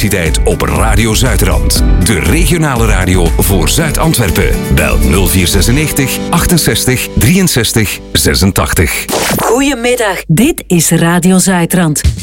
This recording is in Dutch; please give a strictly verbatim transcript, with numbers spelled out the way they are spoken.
elektriciteit op Radio Zuidrand. De regionale radio voor Zuid-Antwerpen. Bel nul vier zesennegentig achtenzestig drieënzestig zesentachtig. Goedemiddag, dit is Radio Zuidrand.